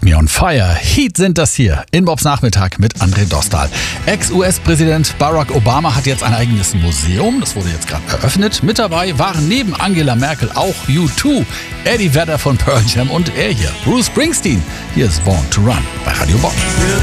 Me on Fire. Heat sind das hier in Bobs Nachmittag mit André Dostal. Ex-US-Präsident Barack Obama hat jetzt ein eigenes Museum. Das wurde jetzt gerade eröffnet. Mit dabei waren neben Angela Merkel auch U2, Eddie Vedder von Pearl Jam und er hier, Bruce Springsteen. Hier ist Born to Run bei Radio Bob.